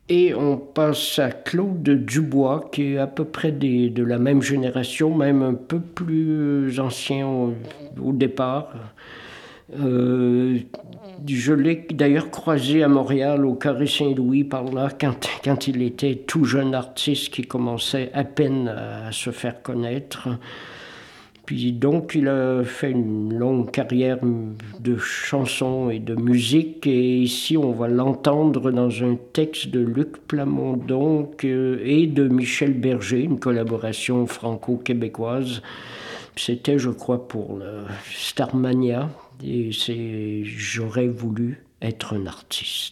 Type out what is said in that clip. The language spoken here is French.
Et on passe à Claude Dubois, qui est à peu près de la même génération, même un peu plus ancien au départ. Je l'ai d'ailleurs croisé à Montréal, au Carré Saint-Louis, par là, quand il était tout jeune artiste qui commençait à peine à se faire connaître. Puis donc, il a fait une longue carrière de chansons et de musique. Et ici, on va l'entendre dans un texte de Luc Plamondon et de Michel Berger, une collaboration franco-québécoise. C'était, je crois, pour le Starmania. Et c'est « J'aurais voulu être un artiste ».